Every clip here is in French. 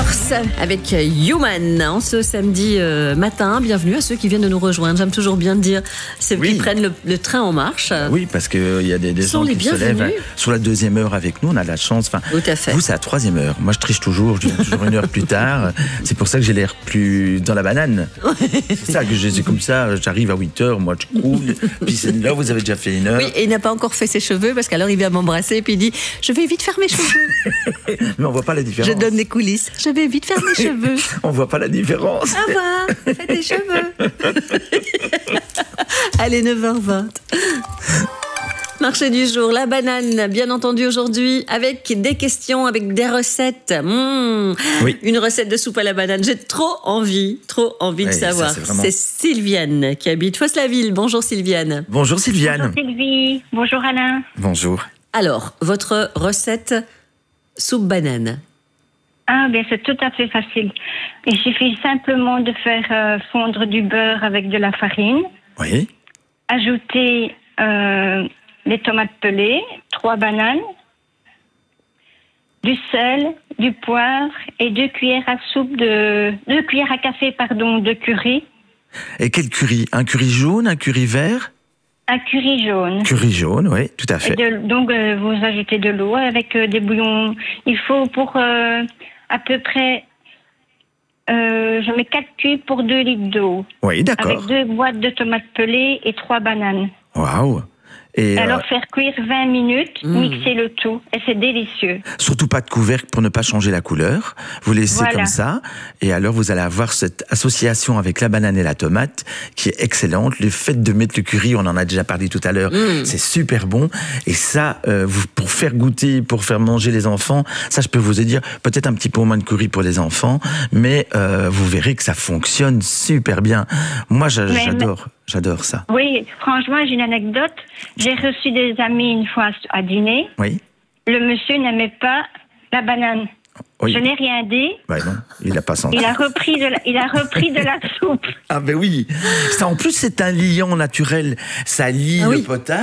Earth avec Human en ce samedi matin. Bienvenue à ceux qui viennent de nous rejoindre. J'aime toujours bien dire ceux qui prennent le train en marche. Oui, parce qu'il y a des gens qui se lèvent sur la 2e heure avec nous. On a de la chance. Enfin, tout à fait. Vous, c'est la 3e heure. Moi, je triche toujours. Je viens toujours 1 heure plus tard. C'est pour ça que j'ai l'air plus dans la banane. C'est ça que c'est comme ça. J'arrive à 8 heures. Moi, je coule. Puis là, vous avez déjà fait 1 heure. Oui, et il n'a pas encore fait ses cheveux parce qu'alors il vient m'embrasser et puis il dit je vais vite faire mes cheveux. Mais on voit pas la différence. Je donne les coulisses. Je vais vite faire mes cheveux. On voit pas la différence. Ah bah, fais tes cheveux. Allez, 9h20. Marché du jour, la banane, bien entendu aujourd'hui, avec des questions, avec des recettes. Oui. Une recette de soupe à la banane. J'ai trop envie de savoir. C'est Sylviane qui habite Fosse-la-Ville. Bonjour Sylviane. Bonjour Sylviane. Bonjour Sylvie. Bonjour Alain. Bonjour. Alors, votre recette soupe banane. Ah, bien, c'est tout à fait facile. Il suffit simplement de faire fondre du beurre avec de la farine. Oui. Ajouter des tomates pelées, 3 bananes, du sel, du poivre et 2 cuillères à café de curry. Et quel curry? Un curry jaune, un curry vert? Un curry jaune. Curry jaune, oui, tout à fait. Donc, vous ajoutez de l'eau avec des bouillons. Il faut pour à peu près... je mets 4 cubes pour 2 litres d'eau. Oui, d'accord. Avec 2 boîtes de tomates pelées et 3 bananes. Waouh! Et alors faire cuire 20 minutes, mixer le tout, et c'est délicieux. Surtout pas de couvercle pour ne pas changer la couleur. Vous laissez comme ça, et alors vous allez avoir cette association avec la banane et la tomate qui est excellente. Le fait de mettre le curry, on en a déjà parlé tout à l'heure, c'est super bon. Et ça, pour faire goûter, pour faire manger les enfants, ça je peux vous dire, peut-être un petit peu moins de curry pour les enfants, mais vous verrez que ça fonctionne super bien. Moi, j'adore ça. Oui, franchement, j'ai une anecdote. J'ai reçu des amis une fois à dîner. Oui. Le monsieur n'aimait pas la banane. Oui. Je n'ai rien dit. Ouais, non, il n'a pas senti. Il a repris de la soupe. Ah ben oui. Ça, en plus, c'est un liant naturel. Ça lie le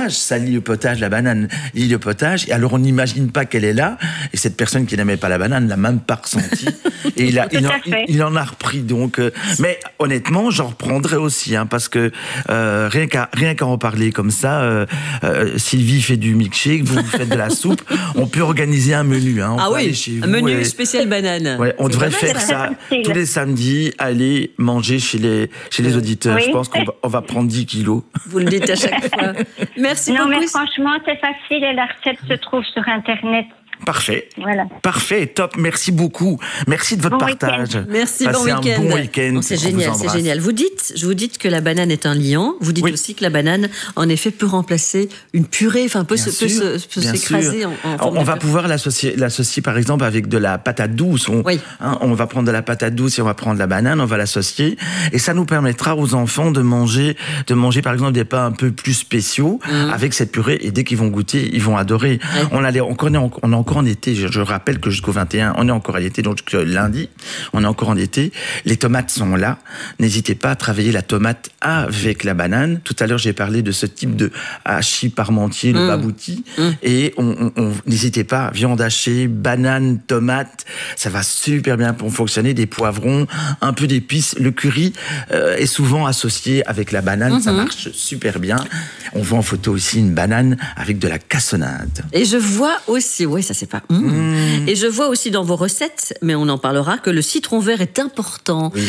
potage, la banane lie le potage. Et alors, on n'imagine pas qu'elle est là. Et cette personne qui n'aimait pas la banane l'a même pas ressentie. Et il en a repris. Donc, mais honnêtement, j'en reprendrai aussi, hein, parce que rien qu'à en parler comme ça, Sylvie fait du milkshake, vous faites de la soupe. On peut organiser un menu. Hein. On peut aller chez vous, menu spécial banane. Ouais, on devrait faire ça tous les samedis, aller manger chez les auditeurs. Oui. Je pense qu'on va prendre 10 kilos. Vous le dites à chaque fois. Merci beaucoup. Non, mais franchement, c'est facile et la recette se trouve sur Internet. Parfait. Voilà. Parfait, top. Merci beaucoup. Merci de votre partage. Merci, bon week-end. Un bon week-end. C'est génial, c'est génial. Vous dites que la banane est un liant. Vous dites aussi que la banane, en effet, peut remplacer une purée, enfin, peut s'écraser en forme on va pouvoir l'associer, par exemple, avec de la patate douce. On va prendre de la patate douce et on va prendre la banane, on va l'associer. Et ça nous permettra aux enfants de manger, par exemple, des pains un peu plus spéciaux avec cette purée. Et dès qu'ils vont goûter, ils vont adorer. On est encore en été, je rappelle que jusqu'au 21, on est encore en été, donc jusqu'au lundi, on est encore en été. Les tomates sont là. N'hésitez pas à travailler la tomate avec la banane. Tout à l'heure, j'ai parlé de ce type de hachis parmentier, le babouti. Et n'hésitez pas, viande hachée, banane, tomate, ça va super bien pour fonctionner. Des poivrons, un peu d'épices. Le curry est souvent associé avec la banane, ça marche super bien. On voit en photo aussi une banane avec de la cassonade. Et je vois aussi, ça c'est pas. Et je vois aussi dans vos recettes, mais on en parlera, que le citron vert est important. Oui,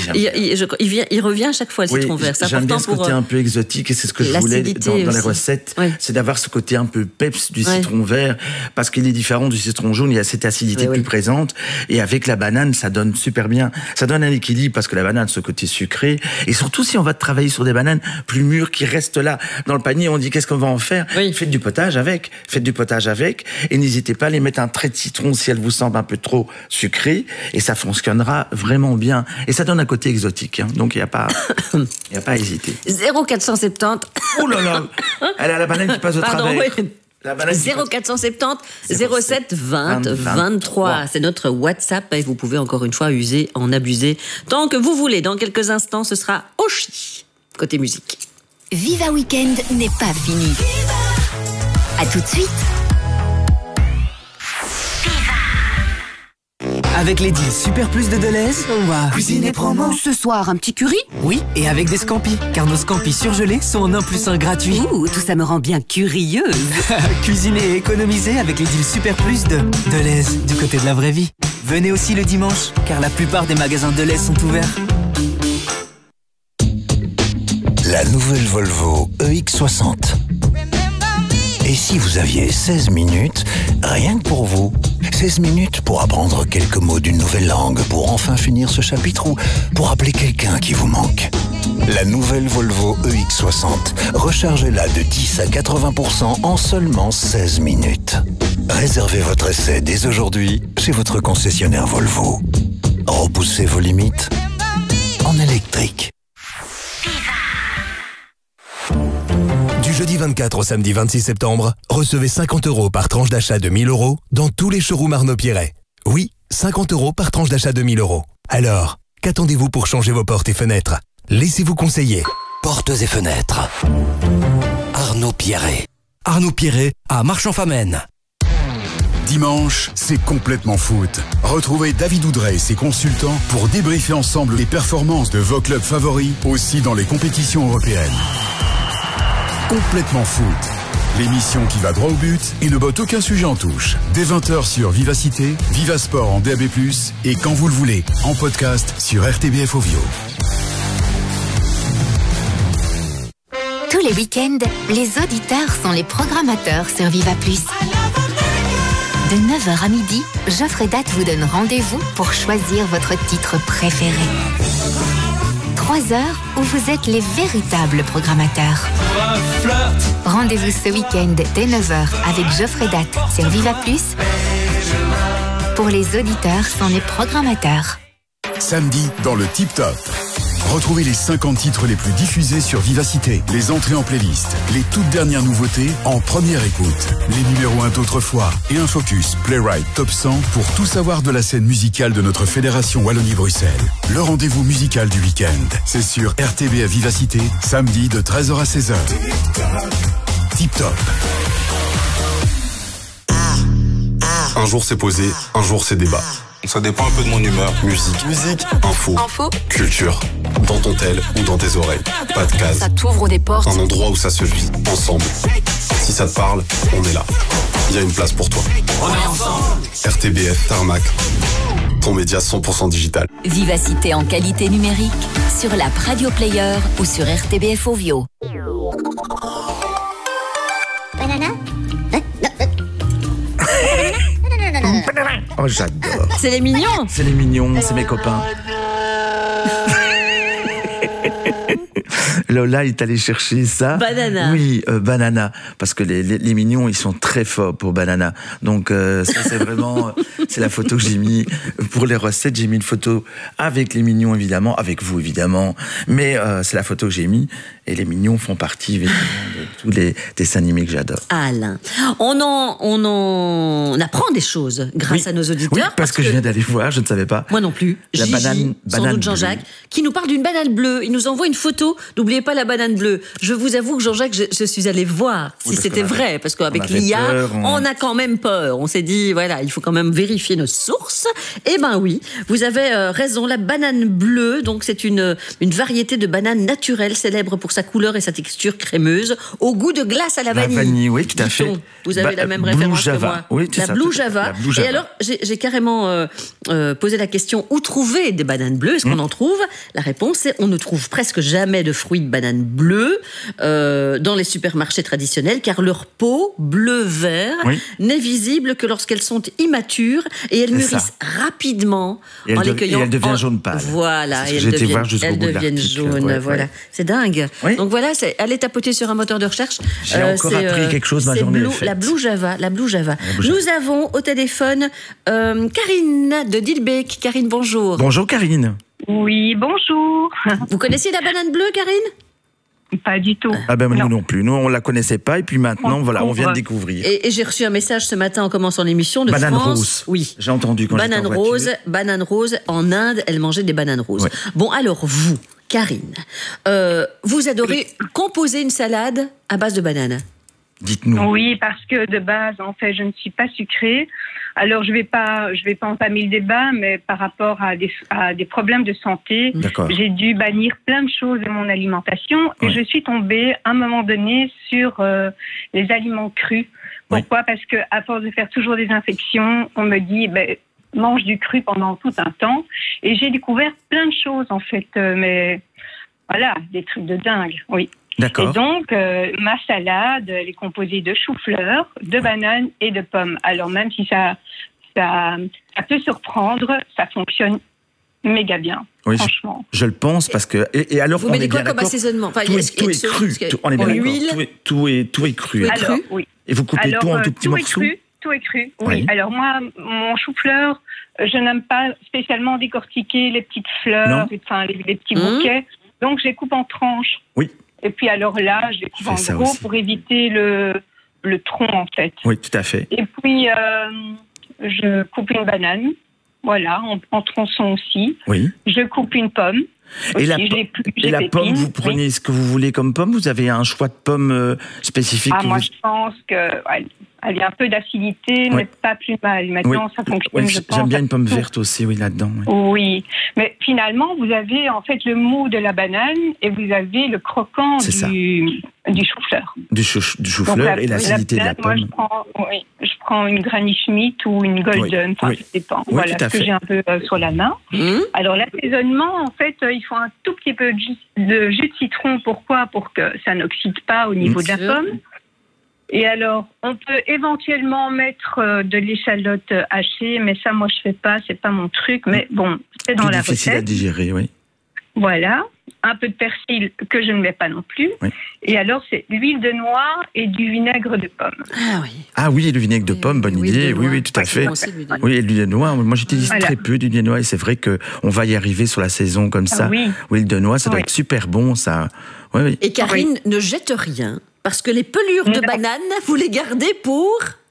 il revient à chaque fois le citron vert. C'est j'aime important bien ce côté un peu exotique et c'est ce que je voulais dans les recettes, c'est d'avoir ce côté un peu peps du citron vert parce qu'il est différent du citron jaune. Il y a cette acidité plus présente et avec la banane, ça donne super bien. Ça donne un équilibre parce que la banane, ce côté sucré et surtout si on va travailler sur des bananes plus mûres qui restent là dans le panier, on dit qu'est-ce qu'on va en faire? Faites du potage avec et n'hésitez pas à les mettre un trait de citron si elle vous semble un peu trop sucrée et ça fonctionnera vraiment bien et ça donne un côté exotique, hein. Donc il n'y a pas à hésiter. 0470. Oh là là, elle a la banane qui passe au travers. 0470 07 20 23. C'est notre WhatsApp et vous pouvez encore une fois en abuser tant que vous voulez. Dans quelques instants, ce sera Oshi côté musique. Viva Weekend n'est pas fini. À tout de suite. Avec les deals Super Plus de Deleuze, on va cuisiner promo. Ce soir, un petit curry? Oui, et avec des scampis, car nos scampis surgelés sont en 1+1 gratuit. Ouh, tout ça me rend bien curieuse. Cuisiner et économiser avec les deals Super Plus de Deleuze, du côté de la vraie vie. Venez aussi le dimanche, car la plupart des magasins Deleuze sont ouverts. La nouvelle Volvo EX60. Et si vous aviez 16 minutes, rien que pour vous, 16 minutes pour apprendre quelques mots d'une nouvelle langue, pour enfin finir ce chapitre ou pour appeler quelqu'un qui vous manque. La nouvelle Volvo EX60, rechargez-la de 10 à 80% en seulement 16 minutes. Réservez votre essai dès aujourd'hui chez votre concessionnaire Volvo. Repoussez vos limites en électrique. Du jeudi 24 au samedi 26 septembre, recevez 50 € par tranche d'achat de 1 000 € dans tous les showrooms Arnaud Pierret. Oui, 50 € par tranche d'achat de 1 000 €. Alors, qu'attendez-vous pour changer vos portes et fenêtres? Laissez-vous conseiller. Portes et fenêtres. Arnaud Pierret. Arnaud Pierret à Marchand-Famenne. Dimanche, c'est complètement foot. Retrouvez David Oudrey et ses consultants pour débriefer ensemble les performances de vos clubs favoris, aussi dans les compétitions européennes. Complètement foot. L'émission qui va droit au but et ne botte aucun sujet en touche. Dès 20h sur Vivacité, Vivasport en DAB+, et quand vous le voulez, en podcast sur RTBF Ovio. Tous les week-ends, les auditeurs sont les programmateurs sur Viva Plus. De 9h à midi, Geoffrey Datt vous donne rendez-vous pour choisir votre titre préféré. 3 heures où vous êtes les véritables programmateurs. Rendez-vous ce week-end dès 9h avec Geoffrey Datt sur Viva Plus. Pour les auditeurs sont les programmateurs. Samedi, dans le Tip Top. Retrouvez les 50 titres les plus diffusés sur Vivacité, les entrées en playlist, les toutes dernières nouveautés en première écoute, les numéros 1 d'autrefois et un focus Playwright Top 100 pour tout savoir de la scène musicale de notre fédération Wallonie-Bruxelles. Le rendez-vous musical du week-end, c'est sur RTBF Vivacité, samedi de 13h à 16h. Tip Top. Un jour c'est posé, un jour c'est débat. Ça dépend un peu de mon humeur. Musique, info, culture. Dans ton tel ou dans tes oreilles. Pas de case. Ça t'ouvre des portes. Un endroit où ça se vit ensemble. Si ça te parle, on est là. Il y a une place pour toi. On est ensemble. RTBF Tarmac. Ton média 100% digital. Vivacité en qualité numérique sur l'app Radio Player ou sur RTBF Ovio. Banana? Oh, j'adore. C'est les mignons. C'est les mignons, c'est mes copains. Lola est allée chercher ça. Banana. Oui, Banana. Parce que les mignons, ils sont très forts pour Banana. Donc, ça, c'est vraiment... c'est la photo que j'ai mis. Pour les recettes, j'ai mis une photo avec les mignons, évidemment. Avec vous, évidemment. Mais c'est la photo que j'ai mis. Et les mignons font partie, évidemment, de tous les dessins animés que j'adore. Alain, on apprend des choses grâce à nos auditeurs. Oui, parce que je viens d'aller voir, je ne savais pas. Moi non plus. La Gigi, banane sans doute Jean-Jacques, qui nous parle d'une banane bleue. Il nous envoie une photo. N'oubliez pas la banane bleue. Je vous avoue que Jean-Jacques, je suis allée voir si c'était vrai. Parce qu'avec l'IA, on a quand même peur. On s'est dit, voilà, il faut quand même vérifier nos sources. Eh ben oui, vous avez raison. La banane bleue, donc c'est une variété de banane naturelle, célèbre pour sa couleur et sa texture crémeuse, au goût de glace à la vanille. La vanille, oui, tout à fait. Vous avez la même référence que moi. Oui, la Blue Java. Et alors, j'ai carrément posé la question, où trouver des bananes bleues? Est-ce qu'on en trouve? La réponse est, on ne trouve presque jamais de fruits de banane bleue dans les supermarchés traditionnels, car leur peau bleu-vert n'est visible que lorsqu'elles sont immatures et elles mûrissent rapidement en les cueillant. Et elles deviennent jaune pâle. Voilà, elles deviennent jaunes. Voilà, c'est dingue. Oui. Donc voilà, allez tapoter sur un moteur de recherche. J'ai encore appris quelque chose, ma journée est faite. La Blue Java. Nous avons au téléphone Karine de Dilbeek. Karine, bonjour. Bonjour Karine. Oui, bonjour. Vous connaissiez la banane bleue, Karine? Pas du tout. Ah ben nous non plus. Nous on la connaissait pas et puis maintenant on vient de découvrir. Et j'ai reçu un message ce matin en commençant l'émission de banane France. Rose. Oui. J'ai entendu quand banane rose. Banane rose. En Inde, elle mangeait des bananes roses. Ouais. Bon alors vous, Karine, vous adorez composer une salade à base de bananes. Dites-nous. Oui, parce que de base, en fait, je ne suis pas sucrée. Alors, je vais pas entamer le débat, mais par rapport à des problèmes de santé, j'ai dû bannir plein de choses de mon alimentation et je suis tombée à un moment donné sur les aliments crus. Pourquoi ? Parce que à force de faire toujours des infections, on me dit mange du cru pendant tout un temps et j'ai découvert plein de choses en fait, mais voilà, des trucs de dingue, oui. D'accord. Et donc, ma salade, elle est composée de chou-fleur, de bananes et de pommes. Alors, même si ça peut surprendre, ça fonctionne méga bien, franchement. Je le pense, parce que... Et alors, vous mettez quoi comme assaisonnement? Tout est cru. On est bien d'accord. Tout est cru. Alors, oui. Et vous coupez tout en tout petits morceaux? Tout est cru, oui. Alors, moi, mon chou-fleur, je n'aime pas spécialement décortiquer les petites fleurs, les petits bouquets. Donc, je les coupe en tranches. Oui. Et puis alors là, je les coupe en gros aussi, pour éviter le tronc en fait. Oui, tout à fait. Et puis je coupe une banane, voilà, en tronçons aussi. Oui. Je coupe une pomme. Et la pomme, vous prenez ce que vous voulez comme pomme? Vous avez un choix de pommes spécifique? Moi, je pense qu'elle a un peu d'acidité, mais pas plus mal. Maintenant, ça fonctionne, je pense. J'aime bien une pomme verte aussi, là-dedans. Oui, mais finalement, vous avez en fait le mou de la banane et vous avez le croquant du chou-fleur. Du chou-fleur et l'acidité de la pomme. Moi, je prends une Granny Schmidt ou une Golden, ça dépend. Voilà ce que j'ai un peu sur la main. Alors, l'assaisonnement, en fait, il faut un tout petit peu de jus de citron. Pourquoi ? Pour que ça n'oxyde pas au niveau de la pomme. Et alors, on peut éventuellement mettre de l'échalote hachée, mais ça, moi, je fais pas, c'est pas mon truc. Mais bon, c'est dans la recette. Difficile à digérer, oui. Voilà. Un peu de persil que je ne mets pas non plus. Oui. Et alors, c'est l'huile de noix et du vinaigre de pomme. Ah oui, le vinaigre de pomme, bonne idée. Oui, tout à fait. Oui, et l'huile de noix. Moi, j'utilise très peu d'huile de noix et c'est vrai qu'on va y arriver sur la saison comme ça. L'huile de noix, ça doit être super bon, ça. Oui. Et Karine ne jette rien. Parce que les pelures de banane, vous les gardez pour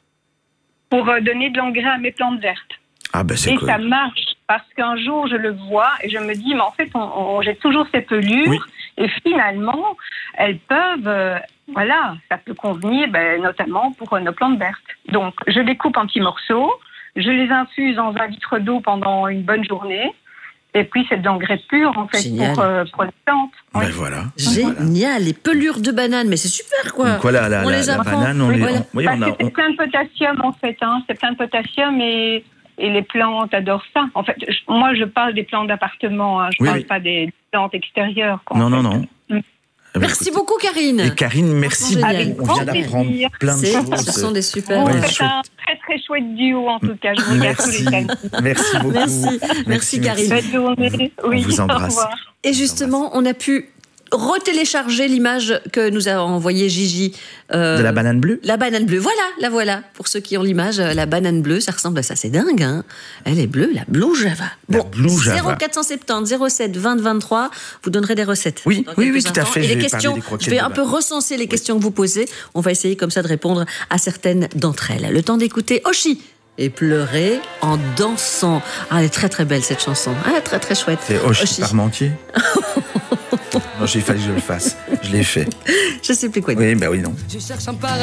donner de l'engrais à mes plantes vertes. Et ça marche, parce qu'un jour, je le vois et je me dis, mais en fait, on jette toujours ces pelures. Et finalement, elles peuvent, ça peut convenir, notamment pour nos plantes vertes. Donc, je les coupe en petits morceaux, je les infuse dans 1 litre d'eau pendant une bonne journée. Et puis, c'est de l'engrais pur, en fait, pour les plantes. Voilà. Génial, les pelures de banane, mais c'est super, quoi. Donc voilà, la banane, c'est plein de potassium, en fait. C'est plein de potassium et les plantes adorent ça. En fait, moi, je parle des plantes d'appartement. Je ne parle pas des plantes extérieures. Non. Merci beaucoup, Karine. Et Karine, merci beaucoup. On vient d'apprendre plein de choses. Ce sont des super... C'est un très, très chouette duo, en tout cas. Je vous remercie tous les samedis. Merci beaucoup. Merci, Karine. Bonne journée. On vous embrasse. Au revoir. Et justement, on a pu retélécharger l'image que nous a envoyée Gigi. De la banane bleue? La banane bleue, la voilà. Pour ceux qui ont l'image, la banane bleue, ça ressemble à ça. C'est dingue, hein. Elle est bleue, la Blue Java. Bon, 0470 07 20 23, vous donnerez des recettes. Oui, tout à fait. Et les questions, je vais un peu recenser les questions que vous posez. On va essayer comme ça de répondre à certaines d'entre elles. Le temps d'écouter Oshi et pleurer en dansant. Elle est très très belle cette chanson. Très très chouette. C'est Oshi Parmentier. Non, j'ai fallu que je le fasse. Je l'ai fait. Je sais plus quoi dire. Oui, non. Je cherche un paradis.